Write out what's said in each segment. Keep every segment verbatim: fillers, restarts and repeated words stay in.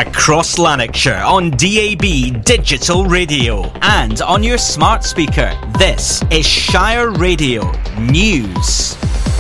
across Lanarkshire on D A B Digital Radio and on your smart speaker. This is Shire Radio News.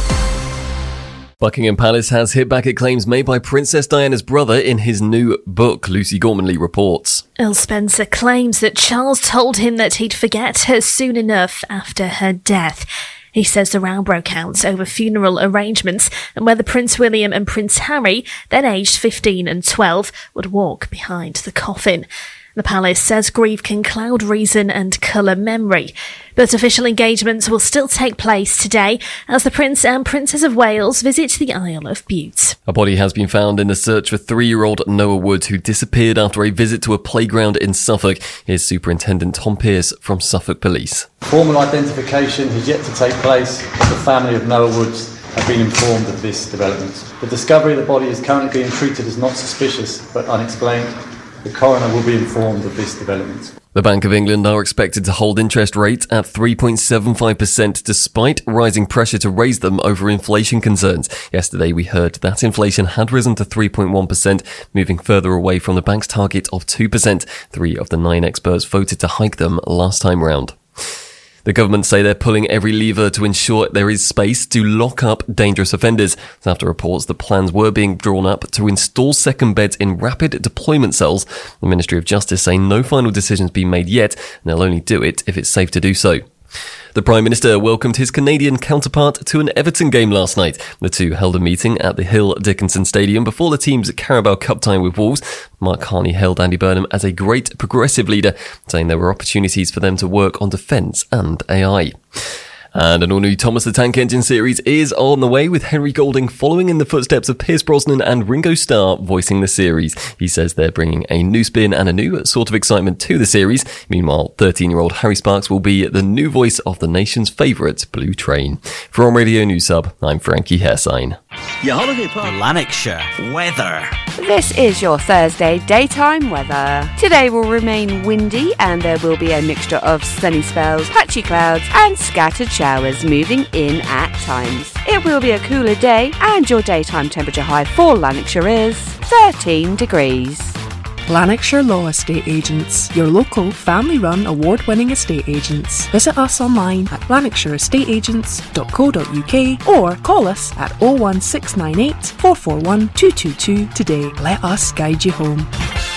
Buckingham Palace has hit back at claims made by Princess Diana's brother in his new book, Lucy Gormanley reports. Earl Spencer claims that Charles told him that he'd forget her soon enough after her death. He says the row broke out over funeral arrangements and whether Prince William and Prince Harry, then aged fifteen and twelve, would walk behind the coffin. The palace says grief can cloud reason and colour memory, but official engagements will still take place today as the Prince and Princess of Wales visit the Isle of Bute. A body has been found in the search for three-year-old Noah Woods, who disappeared after a visit to a playground in Suffolk. Here's Superintendent Tom Pearce from Suffolk Police. Formal identification has yet to take place, but the family of Noah Woods have been informed of this development. The discovery of the body is currently being treated as not suspicious but unexplained. The coroner will be informed of this development. The Bank of England are expected to hold interest rates at three point seven five percent despite rising pressure to raise them over inflation concerns. Yesterday we heard that inflation had risen to three point one percent, moving further away from the bank's target of two percent. Three of the nine experts voted to hike them last time round. The government say they're pulling every lever to ensure there is space to lock up dangerous offenders. After reports that plans were being drawn up to install second beds in rapid deployment cells, the Ministry of Justice say no final decision's been made yet, and they'll only do it if it's safe to do so. The Prime Minister welcomed his Canadian counterpart to an Everton game last night. The two held a meeting at the Hill Dickinson Stadium before the team's Carabao Cup tie with Wolves. Mark Carney hailed Andy Burnham as a great progressive leader, saying there were opportunities for them to work on defence and A I. And an all-new Thomas the Tank Engine series is on the way, with Henry Golding following in the footsteps of Pierce Brosnan and Ringo Starr voicing the series. He says they're bringing a new spin and a new sort of excitement to the series. Meanwhile, thirteen-year-old Harry Sparks will be the new voice of the nation's favourite Blue Train. From Radio News Hub, I'm Frankie Hairsign. Your holiday park. Lanarkshire weather. This is your Thursday daytime weather. Today will remain windy and there will be a mixture of sunny spells, patchy clouds and scattered showers moving in at times. It will be a cooler day and your daytime temperature high for Lanarkshire is thirteen degrees. Lanarkshire Law Estate Agents, your local, family-run, award-winning estate agents. Visit us online at lanarkshire estate agents dot co dot uk or call us at oh one six nine eight, four four one, two two two today. Let us guide you home.